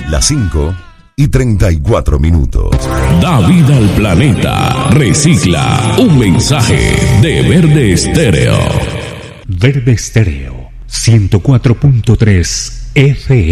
Las 5:34. Da vida al planeta. Recicla. Un mensaje de Verde Estéreo. Verde Estéreo 104.3 FM.